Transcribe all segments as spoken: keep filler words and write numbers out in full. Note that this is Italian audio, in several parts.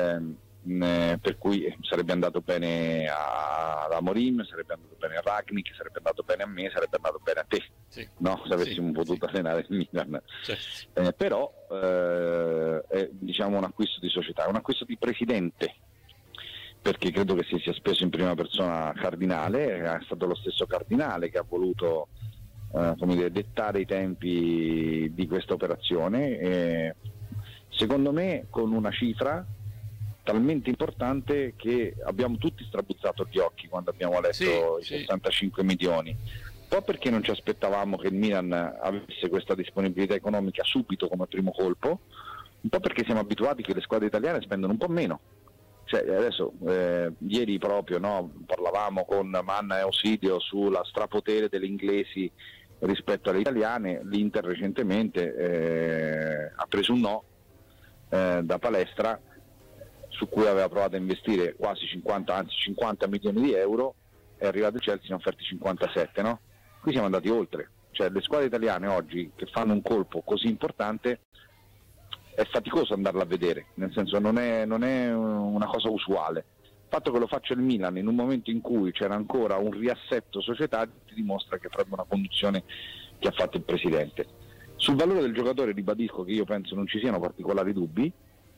ehm, mh, per cui sarebbe andato bene a, ad Amorim, sarebbe andato bene a Ragnik, sarebbe andato bene a me, sarebbe andato bene a te, sì. no? Se avessimo sì, potuto sì. allenare il Milan. Certo. Eh, però eh, è, diciamo, un acquisto di società, è un acquisto di presidente, perché credo che si sia speso in prima persona Cardinale, è stato lo stesso Cardinale che ha voluto eh, come dire, dettare i tempi di questa operazione, e secondo me con una cifra talmente importante che abbiamo tutti strabuzzato gli occhi quando abbiamo letto Sì, i sì. sessantacinque milioni, un po' perché non ci aspettavamo che il Milan avesse questa disponibilità economica subito come primo colpo, un po' perché siamo abituati che le squadre italiane spendono un po' meno. Cioè, adesso eh, ieri proprio, no, parlavamo con Manna e Osidio sulla strapotere delle inglesi rispetto alle italiane. L'Inter recentemente eh, ha preso un no eh, da Palestra, su cui aveva provato a investire quasi cinquanta, anzi cinquanta milioni di euro, è arrivato il Chelsea, ne ha offerti cinquantasette, no? Qui siamo andati oltre, cioè le squadre italiane oggi che fanno un colpo così importante è faticoso andarla a vedere, nel senso non è, non è una cosa usuale. Il fatto che lo faccia il Milan in un momento in cui c'era ancora un riassetto societario ti dimostra che è proprio una conduzione che ha fatto il presidente. Sul valore del giocatore ribadisco che io penso non ci siano particolari dubbi,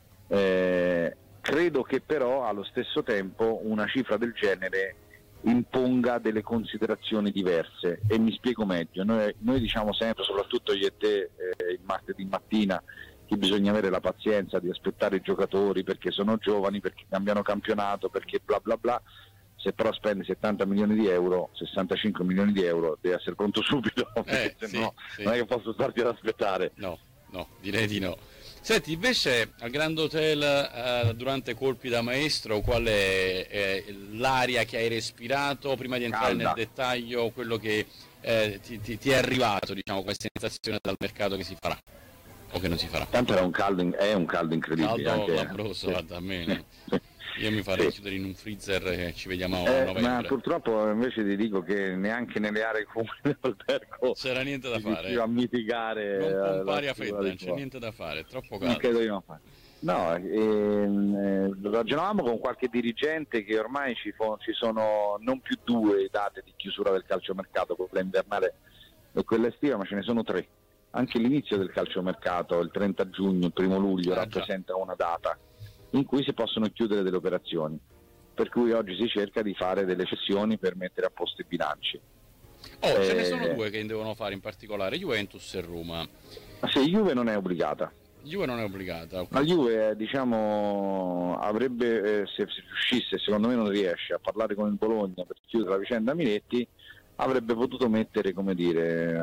eh, credo che però allo stesso tempo una cifra del genere imponga delle considerazioni diverse, e mi spiego meglio. Noi, noi diciamo sempre, soprattutto io e te eh, il martedì mattina, che bisogna avere la pazienza di aspettare i giocatori perché sono giovani, perché cambiano campionato, perché bla bla bla. Se però spendi settanta milioni di euro, sessantacinque milioni di euro, devi essere pronto subito, perché Eh, se no sì, sì. non è che posso starti ad aspettare. No, no, direi di no. Senti, invece al Grand Hotel eh, durante colpi da maestro, qual è eh, l'aria che hai respirato prima di entrare Calda. nel dettaglio, quello che eh, ti, ti, ti è arrivato, diciamo, come sensazione dal mercato che si farà o che non si farà? Tanto era un caldo, in- è un caldo incredibile. Caldo anche, clamoroso, sì. va da me. Io mi farei Sì. chiudere in un freezer e ci vediamo a Eh, novembre. ma purtroppo invece ti dico che neanche nelle aree comuni dell'albergo C'era niente da si fare. riusciva a mitigare. Non eh, pompare la a fredda, figura non di c'è qua. niente da fare, è troppo Non caldo. credo di non fare. No, ehm, eh, ragionavamo con qualche dirigente che ormai ci, fo- ci sono non più due date di chiusura del calciomercato, quella invernale e quella estiva, ma ce ne sono tre. Anche l'inizio del calciomercato, il trenta giugno, il primo luglio, Ah, rappresenta una data in cui si possono chiudere delle operazioni, per cui oggi si cerca di fare delle cessioni per mettere a posto i bilanci. Oh, eh, ce ne sono due che devono fare in particolare, Juventus e Roma. Ma se Juve non è obbligata. Juve non è obbligata. La Juve, diciamo, avrebbe, eh, se, se riuscisse, secondo me non riesce, a parlare con il Bologna per chiudere la vicenda Minetti, avrebbe potuto mettere, come dire,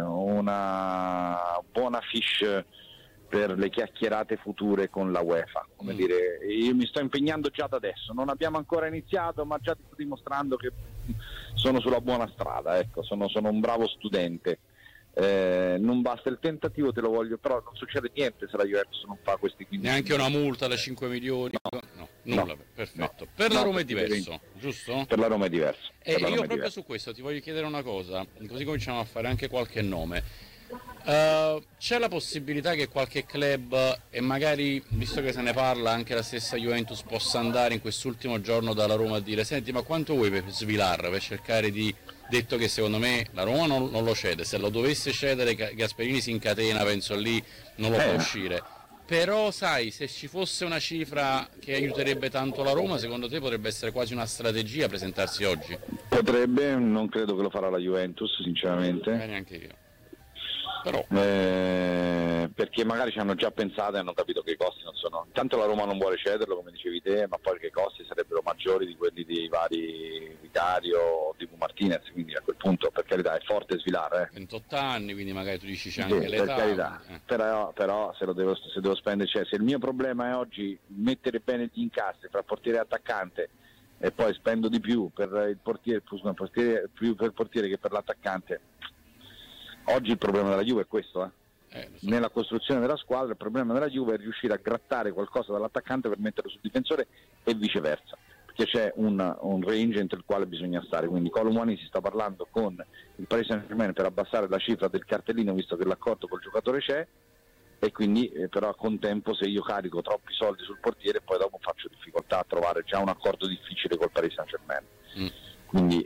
una buona fiche per le chiacchierate future con la UEFA. Come Mm. dire, io mi sto impegnando già da adesso, non abbiamo ancora iniziato, ma già ti sto dimostrando che sono sulla buona strada, ecco, sono, sono un bravo studente. Eh, non basta il tentativo, te lo voglio, però non succede niente se la Juventus non fa questi quindici Neanche una milioni. multa da cinque milioni? No, no nulla, No, perfetto. no. Per la No, Roma è perché diverso, giusto? Per la Roma è diverso. E per la io Roma è proprio diverso. su questo ti voglio chiedere una cosa, così cominciamo a fare anche qualche nome. Uh, c'è la possibilità che qualche club, e magari visto che se ne parla anche la stessa Juventus, possa andare in quest'ultimo giorno dalla Roma a dire: senti, ma quanto vuoi per Svilar, per cercare di, detto che secondo me la Roma non, non lo cede, se lo dovesse cedere Gasperini si incatena, penso lì non lo Eh. fa uscire, però sai, se ci fosse una cifra che aiuterebbe tanto la Roma, secondo te potrebbe essere quasi una strategia presentarsi oggi? Potrebbe, non credo che lo farà la Juventus, sinceramente. Eh, neanche io. Però Eh, perché magari ci hanno già pensato e hanno capito che i costi non sono. Intanto la Roma non vuole cederlo, come dicevi te, ma poi che i costi sarebbero maggiori di quelli dei vari Vicario o di Martinez, quindi a quel punto, per carità, è forte Svilar, eh. ventotto anni, quindi magari tu dici c'è Sì, anche l'età. per carità, eh. però, però se, lo devo, se devo spendere, cioè se il mio problema è oggi mettere bene gli incassi fra portiere e attaccante e poi spendo di più per il portiere, scusa, portiere più per il portiere che per l'attaccante, oggi il problema della Juve è questo, eh. Eh, lo so. Nella costruzione della squadra il problema della Juve è riuscire a grattare qualcosa dall'attaccante per metterlo sul difensore e viceversa, perché c'è un, un range entro il quale bisogna stare. Quindi Colomwani si sta parlando con il Paris Saint-Germain per abbassare la cifra del cartellino, visto che l'accordo col giocatore c'è, e quindi eh, però con tempo, se io carico troppi soldi sul portiere poi dopo faccio difficoltà a trovare già un accordo difficile col Paris Saint-Germain. Mm. Quindi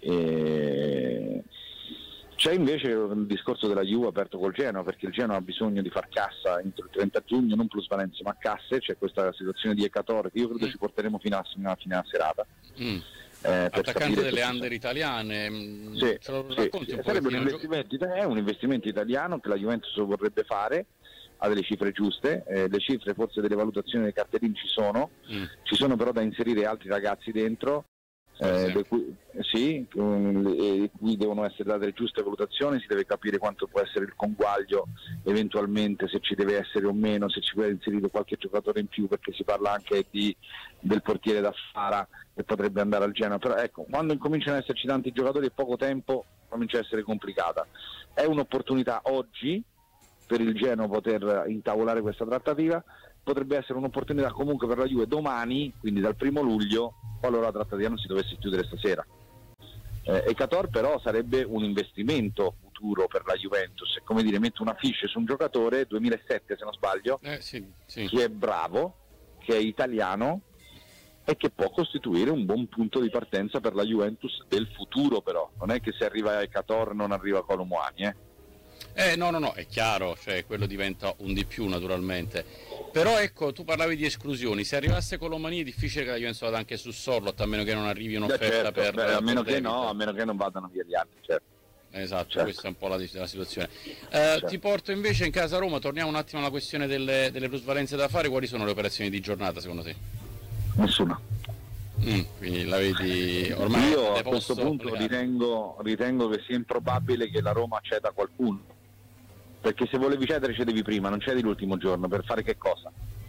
eh, c'è invece il discorso della Juve aperto col Genoa, perché il Genoa ha bisogno di far cassa entro il trenta giugno, non plusvalenze ma casse. C'è questa situazione di Ecatore che io credo mm. ci porteremo fino a, fino a fine a serata. Mm. Eh, attaccante delle under italiane, sì, ce lo racconti sì, un po'? Sarebbe un investimento, gio- è un investimento italiano che la Juventus vorrebbe fare, ha delle cifre giuste, eh, le cifre forse delle valutazioni dei cartellini ci sono, mm. ci sono però da inserire altri ragazzi dentro, eh, sì. Cui, sì, eh, cui devono essere date le giuste valutazioni, si deve capire quanto può essere il conguaglio eventualmente, se ci deve essere o meno, se ci può essere inserito qualche giocatore in più, perché si parla anche di, del portiere da Fara che potrebbe andare al Genoa, però ecco, quando incominciano ad esserci tanti giocatori e poco tempo comincia a essere complicata. È un'opportunità oggi per il Genoa poter intavolare questa trattativa, potrebbe essere un'opportunità comunque per la Juve domani, quindi dal primo luglio, qualora la trattativa non si dovesse chiudere stasera. Eh, Ecatore però sarebbe un investimento futuro per la Juventus, è come dire, metto una fiche su un giocatore duemilasette se non sbaglio, eh, sì, sì. che è bravo, che è italiano e che può costituire un buon punto di partenza per la Juventus del futuro. Però non è che se arriva Ecatore non arriva Kolo Muani, eh. Eh no no no, è chiaro, cioè quello diventa un di più naturalmente. Però ecco, tu parlavi di esclusioni, se arrivasse Kolo Muani è difficile che la Juventus vada anche su Sorloth, a meno che non arrivi un'offerta. Beh, certo, per, beh, per a meno per che no, a meno che non vadano via gli altri, certo. Esatto, certo. Questa è un po' la, la situazione. Eh, certo. Ti porto invece in casa Roma, torniamo un attimo alla questione delle, delle plusvalenze da fare. Quali sono le operazioni di giornata secondo te? Nessuna. Mm, quindi la vedi ormai. Io a questo punto ritengo, ritengo che sia improbabile che la Roma ceda qualcuno, perché se volevi cedere cedevi prima, non cedi l'ultimo giorno, per fare che cosa?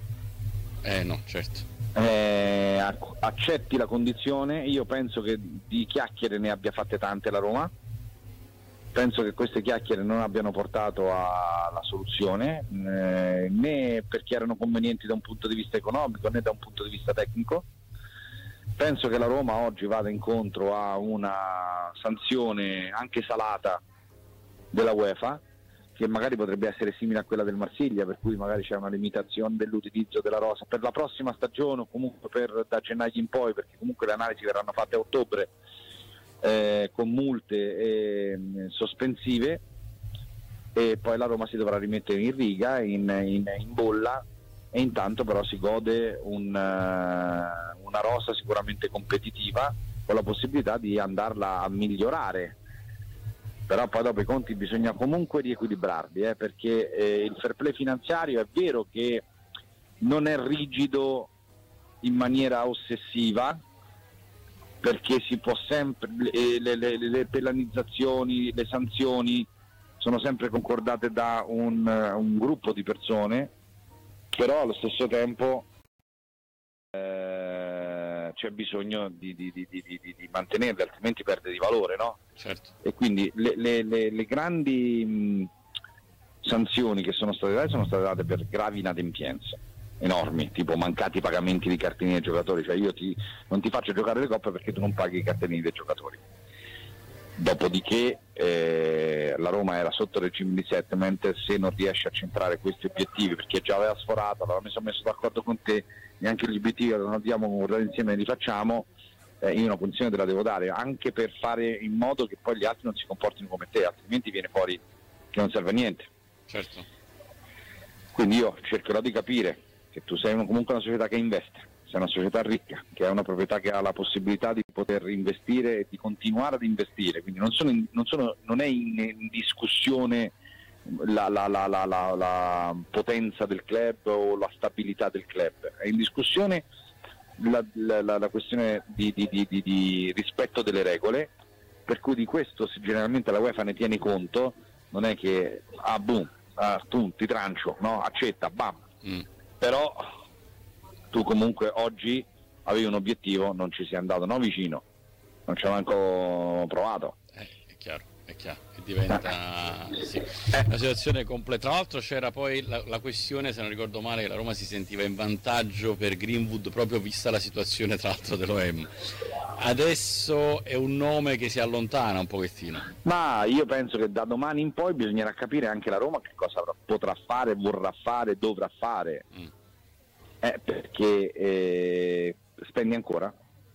Eh no, certo. Eh, accetti la condizione. Io penso che di chiacchiere ne abbia fatte tante la Roma, penso che queste chiacchiere non abbiano portato alla soluzione, eh, né perché erano convenienti da un punto di vista economico né da un punto di vista tecnico. Penso che la Roma oggi vada incontro a una sanzione anche salata della UEFA, che magari potrebbe essere simile a quella del Marsiglia, per cui magari c'è una limitazione dell'utilizzo della rosa per la prossima stagione o comunque per, da gennaio in poi, perché comunque le analisi verranno fatte a ottobre, eh, con multe eh, sospensive, e poi la Roma si dovrà rimettere in riga, in, in, in bolla, e intanto però si gode un, uh, una rosa sicuramente competitiva, con la possibilità di andarla a migliorare. Però poi dopo i conti bisogna comunque riequilibrarli, eh, perché eh, il fair play finanziario è vero che non è rigido in maniera ossessiva, perché si può sempre, le, le, le, le penalizzazioni, le sanzioni sono sempre concordate da un, un gruppo di persone, però allo stesso tempo eh, c'è bisogno di, di, di, di, di, di mantenerle, altrimenti perde di valore, no? Certo. E quindi le, le, le, le grandi mh, sanzioni che sono state date sono state date per gravi inadempienze enormi, tipo mancati pagamenti di cartellini dei giocatori, cioè io ti, non ti faccio giocare le coppe perché tu non paghi i cartellini dei giocatori. Dopodiché eh, la Roma era sotto il regime di settlement, se non riesce a centrare questi obiettivi, perché già aveva sforato, allora mi sono messo d'accordo con te, neanche gli obiettivi che non abbiamo concordato insieme li facciamo, eh, io una punizione te la devo dare, anche per fare in modo che poi gli altri non si comportino come te, altrimenti viene fuori che non serve a niente. Certo. Quindi io cercherò di capire che tu sei comunque una società che investe, sei una società ricca, che è una proprietà che ha la possibilità di poter investire e di continuare ad investire, quindi non, sono in, non, sono, non è in, in discussione la, la, la, la, la, la potenza del club o la stabilità del club, è in discussione la, la, la, la questione di, di, di, di, di rispetto delle regole, per cui di questo generalmente la UEFA ne tiene conto, non è che ah boom, ah, tu, ti trancio, no, accetta, bam, mm. Però tu comunque oggi avevi un obiettivo, non ci sei andato no vicino, non ci hai manco provato. Eh, è chiaro. è chiaro, e diventa sì, una situazione completa. Tra l'altro c'era poi la, la questione, se non ricordo male, che la Roma si sentiva in vantaggio per Greenwood proprio vista la situazione tra l'altro dell'O M. Adesso è un nome che si allontana un pochettino. Ma io penso che da domani in poi bisognerà capire anche la Roma che cosa avrà, potrà fare, vorrà fare, dovrà fare. Mm. Eh, perché eh, spendi ancora?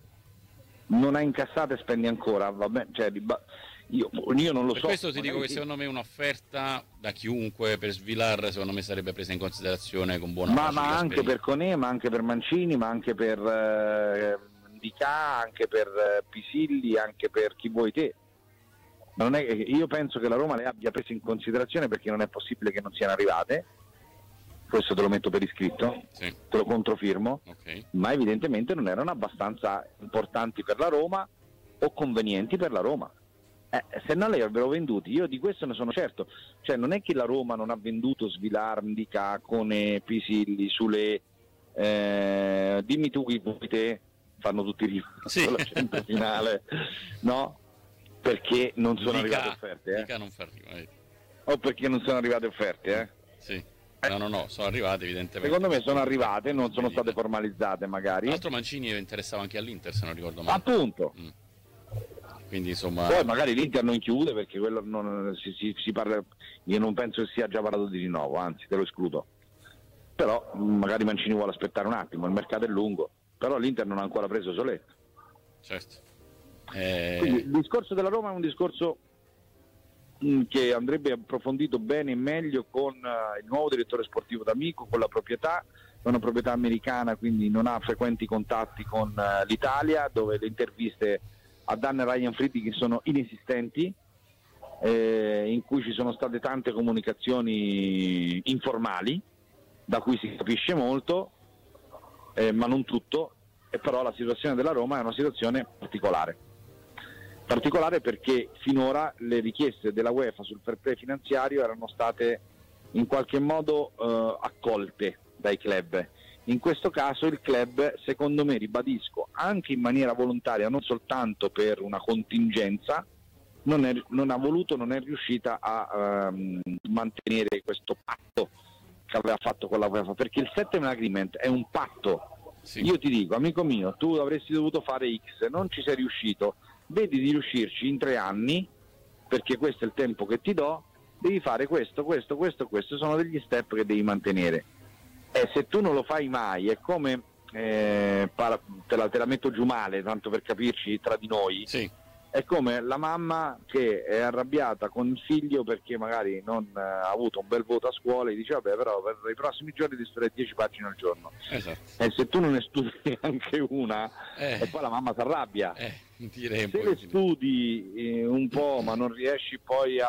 Non hai incassato e spendi ancora? Vabbè, cioè, io, io non lo per so. questo ti dico che secondo me un'offerta da chiunque per Svilar secondo me sarebbe presa in considerazione con buona ma, ma anche per Conè, ma anche per Mancini, ma anche per eh, Ndicà, anche per eh, Pisilli, anche per chi vuoi te. Non è, io penso che la Roma le abbia prese in considerazione perché non è possibile che non siano arrivate. Questo te lo metto per iscritto, sì. Te lo controfirmo, okay. Ma evidentemente non erano abbastanza importanti per la Roma o convenienti per la Roma. Eh, se non li avrebbero venduti, io di questo ne sono certo. Cioè non è che la Roma non ha venduto Svilar, Ndicà, Conè, Pisilli, sulle eh, dimmi tu chi vuoi te, fanno tutti i sì. La centro finale, no? Perché non sono Ndicà, arrivate offerte, eh? Ndicà non fa arrivare. O perché non sono arrivate offerte, eh? Sì. No, no, no, sono arrivate evidentemente. Secondo me sono arrivate, non sono state formalizzate magari. Tra l'altro Mancini interessava anche all'Inter, se non ricordo male. Appunto. Mm. Quindi insomma... Poi magari l'Inter non chiude perché quello non, si, si, si parla, io non penso che sia già parlato di rinnovo, anzi te lo escludo. Però magari Mancini vuole aspettare un attimo, il mercato è lungo, però l'Inter non ha ancora preso Soletto. Certo. Eh... Quindi il discorso della Roma è un discorso che andrebbe approfondito bene e meglio con uh, il nuovo direttore sportivo d'Amico, con la proprietà, è una proprietà americana quindi non ha frequenti contatti con uh, l'Italia, dove le interviste a Dan e Ryan Friedrich sono inesistenti, eh, in cui ci sono state tante comunicazioni informali da cui si capisce molto, eh, ma non tutto, e però la situazione della Roma è una situazione particolare. Particolare perché finora le richieste della UEFA sul fair play finanziario erano state in qualche modo eh, accolte dai club. In questo caso il club, secondo me, ribadisco, anche in maniera volontaria, non soltanto per una contingenza, non, è, non ha voluto, non è riuscita a um, mantenere questo patto che aveva fatto con la UEFA, perché il settlement agreement è un patto. Sì. Io ti dico, amico mio, tu avresti dovuto fare X, non ci sei riuscito, vedi di riuscirci in tre anni, perché questo è il tempo che ti do, devi fare questo, questo, questo, questo, sono degli step che devi mantenere. E se tu non lo fai mai, è come, eh, para, te, la, te la metto giù male, tanto per capirci tra di noi, sì. È come la mamma che è arrabbiata con il figlio perché magari non eh, ha avuto un bel voto a scuola e dice vabbè però per i prossimi giorni ti studiare dieci pagine al giorno. Esatto. E se tu non ne studi anche una, eh. e poi la mamma si arrabbia. Eh. Direi se le studi eh, un po' ma non riesci poi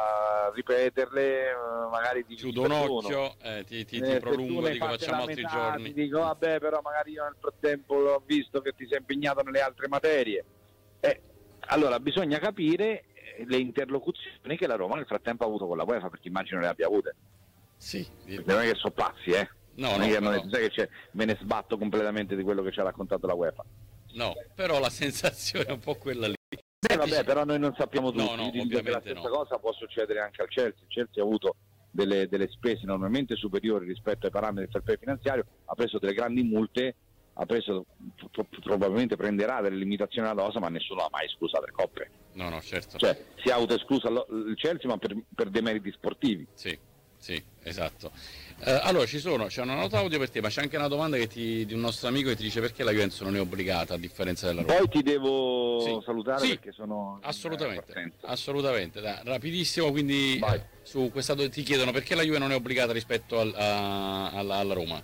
a ripeterle, eh, magari ti chiudo un occhio, eh, ti, ti, ti eh, prolungo, dico facciamo altri metà, giorni. Ti dico vabbè però magari io nel frattempo ho visto che ti sei impegnato nelle altre materie. Eh, allora bisogna capire le interlocuzioni che la Roma nel frattempo ha avuto con la UEFA, perché immagino le abbia avute. Sì. Non è che sono pazzi, eh? No, non no, è che no. non è, sai che c'è, me ne sbatto completamente di quello che ci ha raccontato la UEFA. No, però la sensazione è un po' quella lì. Eh, vabbè, però noi non sappiamo tutti, no, no, che la stessa no. cosa può succedere anche al Chelsea. Il Chelsea ha avuto delle, delle spese enormemente superiori rispetto ai parametri del fair play finanziario, ha preso delle grandi multe, ha preso, probabilmente prenderà delle limitazioni alla rosa, ma nessuno ha mai escluso le coppe. No, no, certo. Cioè, si è autoescluso il Chelsea, ma per, per demeriti sportivi. Sì, sì, esatto. Eh, allora ci sono, c'è una nota audio per te, ma c'è anche una domanda che ti, di un nostro amico che ti dice perché la Juventus non è obbligata a differenza della Roma. Poi ti devo sì. salutare sì. perché sono assolutamente, assolutamente. Dai, rapidissimo, quindi eh, su questa ti chiedono perché la Juve non è obbligata rispetto al, a, alla, alla Roma.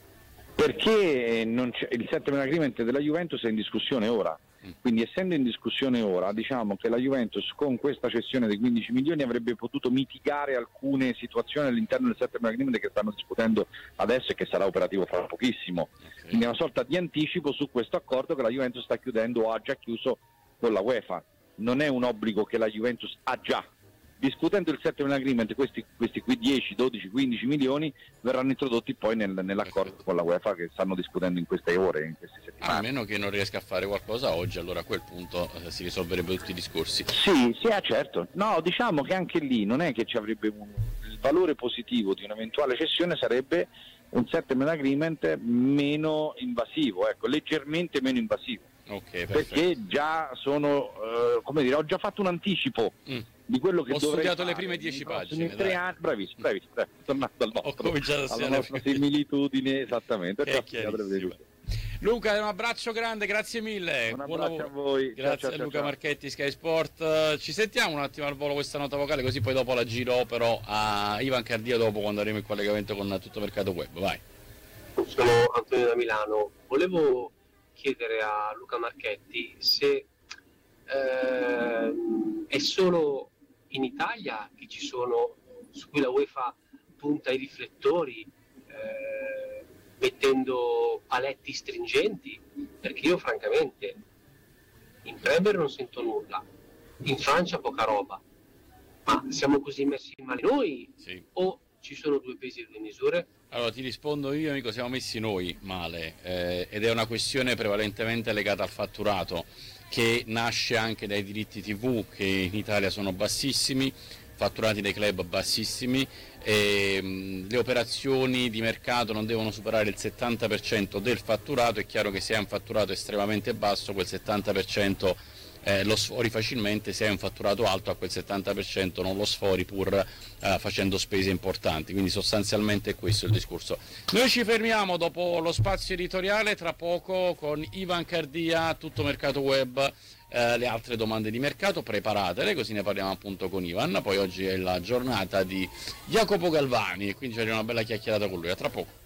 Perché non c'è, il settlement agreement della Juventus è in discussione ora. Quindi essendo in discussione ora, diciamo che la Juventus con questa cessione dei quindici milioni avrebbe potuto mitigare alcune situazioni all'interno del settlement agreement che stanno discutendo adesso e che sarà operativo fra pochissimo. Okay. Quindi è una sorta di anticipo su questo accordo che la Juventus sta chiudendo o ha già chiuso con la UEFA. Non è un obbligo che la Juventus ha già, discutendo il settlement agreement, questi, questi qui dieci, dodici, quindici milioni verranno introdotti poi nel, nell'accordo Perfetto. con la UEFA che stanno discutendo in queste ore, in queste settimane. A meno che non riesca a fare qualcosa oggi, allora a quel punto eh, si risolverebbero tutti i discorsi. Sì, sì, ah, certo. No, diciamo che anche lì non è che ci avrebbe un, il valore positivo di un'eventuale cessione sarebbe un settlement agreement meno invasivo, ecco, leggermente meno invasivo. Okay, perché già sono, eh, come dire, ho già fatto un anticipo mm. di quello che ho dovrei studiato fare le prime dieci pagine. Tre anni, bravissimo, bravissimo, bravissimo, tornato al nostro, alla nostra similitudine, esattamente. Luca, un abbraccio grande, grazie mille. Un Buon abbraccio lavoro. a voi. Grazie ciao, a ciao, Luca ciao. Marchetti, Sky Sport. Ci sentiamo un attimo al volo questa nota vocale, così poi dopo la giro però a Ivan Cardia dopo quando avremo il collegamento con Tutto Mercato Web. Vai. Sono Antonio da Milano. Volevo chiedere a Luca Marchetti se eh, è solo in Italia che ci sono, su cui la UEFA punta i riflettori eh, mettendo paletti stringenti, perché io francamente in Premier non sento nulla, in Francia poca roba, ma siamo così messi male noi sì. o ci sono due pesi e due misure? Allora ti rispondo io amico, siamo messi noi male eh, ed è una questione prevalentemente legata al fatturato che nasce anche dai diritti tivù che in Italia sono bassissimi, fatturati dai club bassissimi e mh, le operazioni di mercato non devono superare il settanta per cento del fatturato. È chiaro che se hai un fatturato estremamente basso quel settanta per cento Eh, lo sfori facilmente, se hai un fatturato alto a quel settanta per cento non lo sfori pur eh, facendo spese importanti, quindi sostanzialmente è questo il discorso. Noi ci fermiamo dopo lo spazio editoriale, tra poco con Ivan Cardia, Tutto Mercato Web, eh, le altre domande di mercato, preparatele così ne parliamo appunto con Ivan, poi oggi è la giornata di Jacopo Galvani e quindi c'è una bella chiacchierata con lui, a tra poco.